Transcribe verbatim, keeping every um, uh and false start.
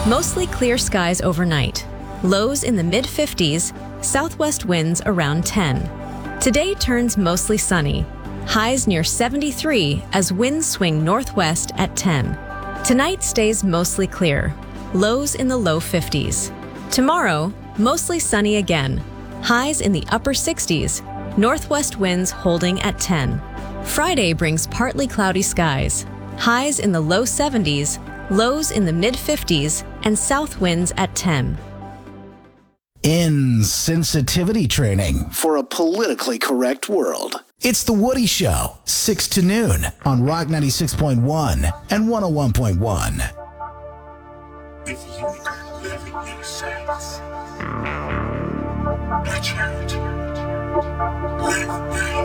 Mostly clear skies overnight. Lows in the mid fifties, southwest winds around ten. Today turns mostly sunny. Highs near seventy-three as winds swing northwest at ten. Tonight stays mostly clear. Lows in the low fifties. Tomorrow, mostly sunny again. Highs in the upper sixties. Northwest winds holding at ten. Friday brings partly cloudy skies. Highs in the low seventies, lows in the mid fifties, and south winds at ten. Insensitivity training for a politically correct world. It's The Woody Show, six to noon on Rock ninety-six point one and one oh one point one. If you don't live in your sights, watch out. Live